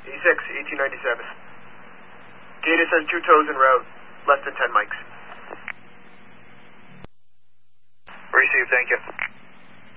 E6, 1897. Data says 2 tows en route, less than 10 mics. Received, thank you.